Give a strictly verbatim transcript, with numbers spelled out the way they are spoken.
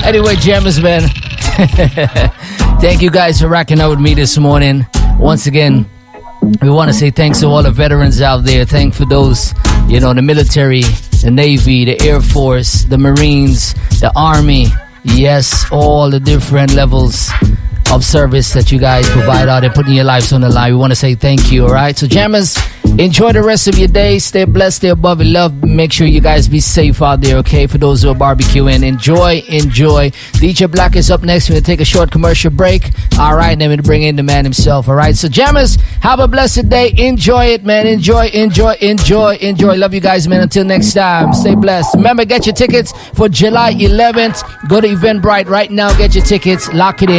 Anyway, jammers, man. Thank you guys for rocking out with me this morning. Once again, we want to say thanks to all the veterans out there. Thank for those, you know, the military, the Navy, the Air Force, the Marines, the Army. Yes, all the different levels of service that you guys provide out and putting your lives on the line. We want to say thank you, all right? So, jammers, enjoy the rest of your day. Stay blessed, stay above in love. Make sure you guys be safe out there, okay? For those who are barbecuing, enjoy, enjoy. D J Black is up next. We're going to take a short commercial break. All right, then we're going to bring in the man himself, all right? So, jammers, have a blessed day. Enjoy it, man. Enjoy, enjoy, enjoy, enjoy. Love you guys, man. Until next time, stay blessed. Remember, get your tickets for July eleventh. Go to Eventbrite right now. Get your tickets. Lock it in.